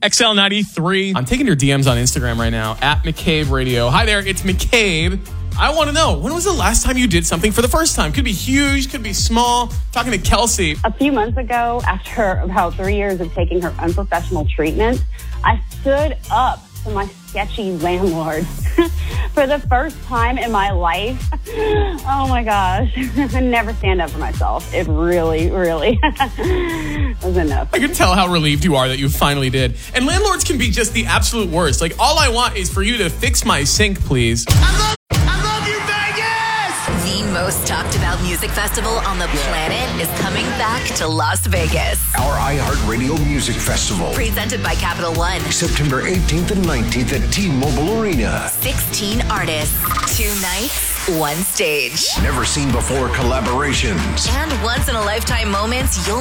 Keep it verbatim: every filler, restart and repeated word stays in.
X L ninety-three. I'm taking your D Ms on Instagram right now, at McCabe Radio. Hi there, it's McCabe. I want to know, when was the last time you did something for the first time? Could be huge, could be small. Talking to Kelsey. A few months ago, after about three years of taking her unprofessional treatment, I stood up to my sketchy landlord for the first time in my life. Oh my gosh. I never stand up for myself. It really, really was enough. I can tell how relieved you are that you finally did. And landlords can be just the absolute worst. Like, all I want is for you to fix my sink, please. I love, I love you, Vegas! The most talked about music festival on the planet is coming back to Las Vegas. Our iHeartRadio Music Festival. Presented by Capital One. September eighteenth and nineteenth at T-Mobile Arena. sixteen artists, two nights, one stage. Never seen before collaborations. And once in a lifetime moments you'll